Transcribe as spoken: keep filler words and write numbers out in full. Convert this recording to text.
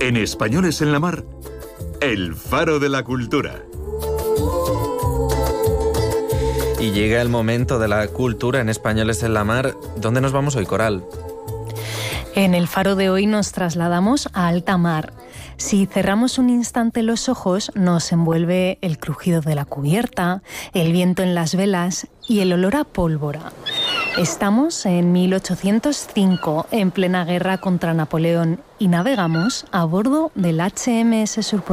En Españoles en la Mar, el faro de la cultura. Y llega el momento de la cultura en Españoles en la Mar. ¿Dónde nos vamos hoy, Coral? En el faro de hoy nos trasladamos a alta mar. Si cerramos un instante los ojos, nos envuelve el crujido de la cubierta, el viento en las velas y el olor a pólvora. Estamos en mil ochocientos cinco, en plena guerra contra Napoleón, y navegamos a bordo del H M S Surprise.